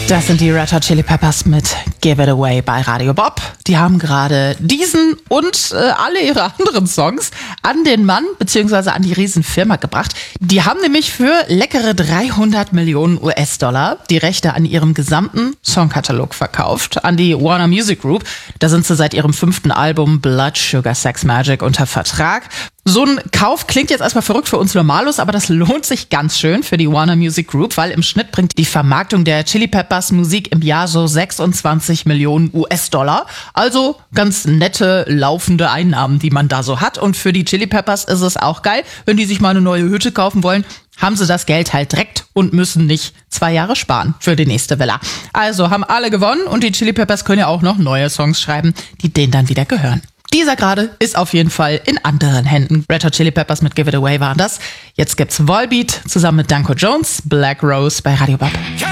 Das sind die Red Hot Chili Peppers mit Give It Away bei Radio Bob. Die haben gerade diesen und alle ihre anderen Songs an den Mann bzw. an die Riesenfirma gebracht. Die haben nämlich für leckere 300 Millionen US-Dollar die Rechte an ihrem gesamten Songkatalog verkauft an die Warner Music Group. Da sind sie seit ihrem 5. Album Blood Sugar Sex Magik unter Vertrag. So ein Kauf klingt jetzt erstmal verrückt für uns Normalos, aber das lohnt sich ganz schön für die Warner Music Group, weil im Schnitt bringt die Vermarktung der Chili Peppers Musik im Jahr so 26 Millionen US-Dollar. Also ganz nette, laufende Einnahmen, die man da so hat. Und für die Chili Peppers ist es auch geil, wenn die sich mal eine neue Hütte kaufen wollen, haben sie das Geld halt direkt und müssen nicht 2 Jahre sparen für die nächste Villa. Also haben alle gewonnen und die Chili Peppers können ja auch noch neue Songs schreiben, die denen dann wieder gehören. Dieser gerade ist auf jeden Fall in anderen Händen. Red Hot Chili Peppers mit Give It Away waren das. Jetzt gibt's Volbeat zusammen mit Danko Jones, Black Rose bei Radio Bob.